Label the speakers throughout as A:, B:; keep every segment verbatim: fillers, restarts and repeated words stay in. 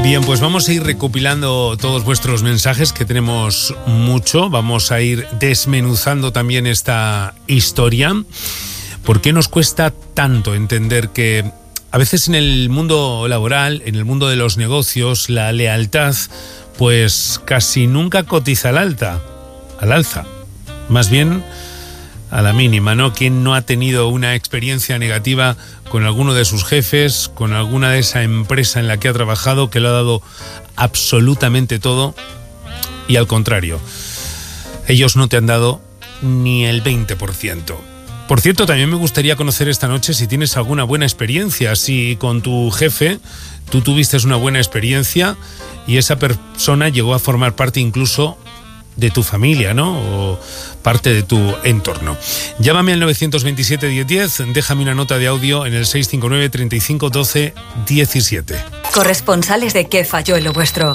A: Bien, pues vamos a ir recopilando todos vuestros mensajes, que tenemos mucho. Vamos a ir desmenuzando también esta historia. ¿Por qué nos cuesta tanto entender que a veces en el mundo laboral, en el mundo de los negocios, la lealtad pues casi nunca cotiza al alta, al alza? Más bien a la mínima, ¿no? ¿Quién no ha tenido una experiencia negativa con alguno de sus jefes, con alguna de esa empresa en la que ha trabajado, que le ha dado absolutamente todo y al contrario, ellos no te han dado ni el veinte por ciento? Por cierto, también me gustaría conocer esta noche si tienes alguna buena experiencia, si con tu jefe tú tuviste una buena experiencia y esa persona llegó a formar parte incluso de tu familia, ¿no? O parte de tu entorno. Llámame al nueve dos siete, diez diez, déjame una nota de audio en el seis cinco nueve, treinta y cinco, doce, diecisiete.
B: Corresponsales de ¿Qué falló en lo vuestro?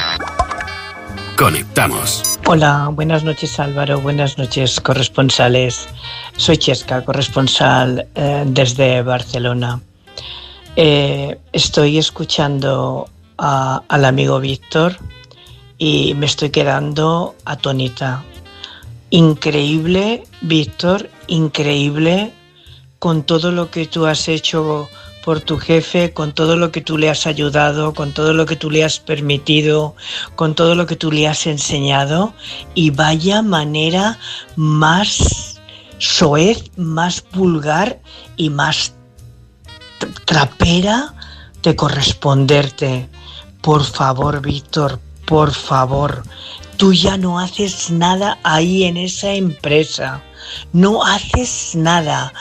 C: Conectamos.
D: Hola, buenas noches Álvaro, buenas noches corresponsales. Soy Chesca, corresponsal eh, desde Barcelona. Eh, estoy escuchando a, al amigo Víctor y me estoy quedando atónita. Increíble, Víctor, increíble con todo lo que tú has hecho por tu jefe, con todo lo que tú le has ayudado, con todo lo que tú le has permitido, con todo lo que tú le has enseñado, y vaya manera más soez, más vulgar y más trapera de corresponderte. Por favor, Víctor, por favor, tú ya no haces nada ahí en esa empresa, no haces nada,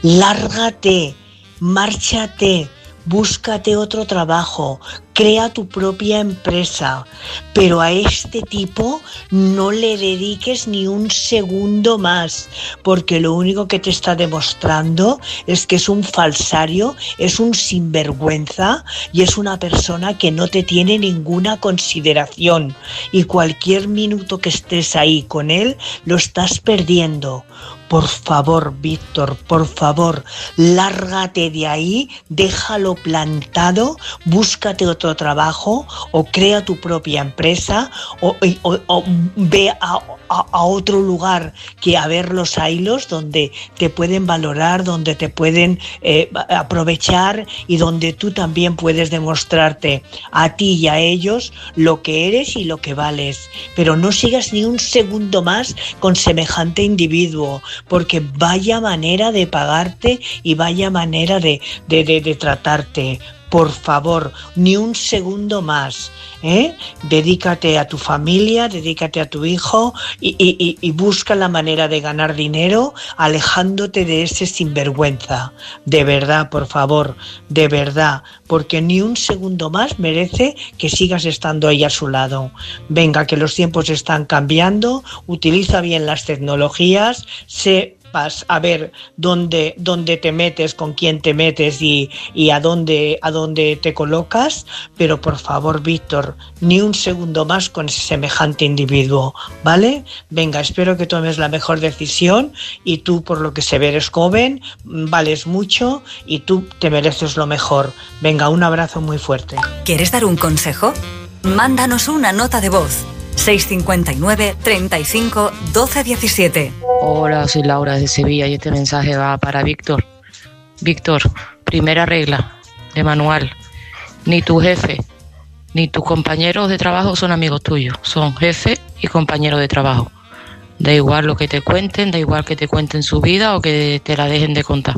D: lárgate, márchate, búscate otro trabajo, crea tu propia empresa, pero a este tipo no le dediques ni un segundo más, porque lo único que te está demostrando es que es un falsario, es un sinvergüenza y es una persona que no te tiene ninguna consideración, y cualquier minuto que estés ahí con él lo estás perdiendo. Por favor, Víctor, por favor, lárgate de ahí, déjalo plantado, búscate otro trabajo o crea tu propia empresa o, o, o ve a, a, a otro lugar que a ver los hilos donde te pueden valorar, donde te pueden eh, aprovechar y donde tú también puedes demostrarte a ti y a ellos lo que eres y lo que vales. Pero no sigas ni un segundo más con semejante individuo, porque vaya manera de pagarte y vaya manera de, de, de, de tratarte. Por favor, ni un segundo más, ¿eh? Dedícate a tu familia, dedícate a tu hijo y, y, y busca la manera de ganar dinero alejándote de ese sinvergüenza. De verdad, por favor, de verdad, porque ni un segundo más merece que sigas estando ahí a su lado. Venga, que los tiempos están cambiando, utiliza bien las tecnologías, sé a ver dónde, dónde te metes, con quién te metes y, y a dónde, a dónde te colocas, pero por favor, Víctor, ni un segundo más con ese semejante individuo, ¿vale? Venga, espero que tomes la mejor decisión y tú, por lo que se ve, eres joven, vales mucho y tú te mereces lo mejor. Venga, un abrazo muy fuerte.
B: ¿Quieres dar un consejo? Mándanos una nota de voz. seis cinco nueve, treinta y cinco, doce, diecisiete.
E: Hola, soy Laura de Sevilla y este mensaje va para Víctor. Víctor, primera regla de manual: ni tu jefe ni tus compañeros de trabajo son amigos tuyos, son jefe y compañeros de trabajo. Da igual lo que te cuenten, da igual que te cuenten su vida o que te la dejen de contar.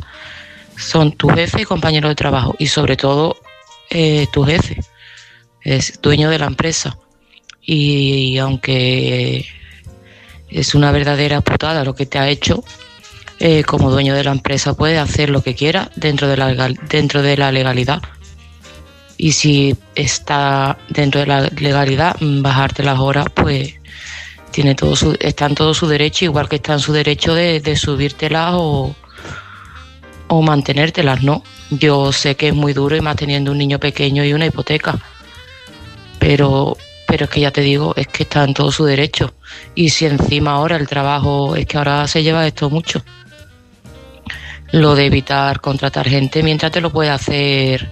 E: Son tu jefe y compañero de trabajo, y sobre todo eh, tu jefe es dueño de la empresa. Y aunque es una verdadera putada lo que te ha hecho, eh, como dueño de la empresa puede hacer lo que quiera dentro de la legal, dentro de la legalidad. Y si está dentro de la legalidad, bajarte las horas, pues tiene todo su, está en todo su derecho, igual que está en su derecho de, de subírtelas o, o mantenértelas, ¿no? Yo sé que es muy duro, y más teniendo un niño pequeño y una hipoteca, pero... Pero es que ya te digo, es que está en todo su derecho. Y si encima ahora el trabajo, es que ahora se lleva esto mucho. Lo de evitar contratar gente mientras te lo puede hacer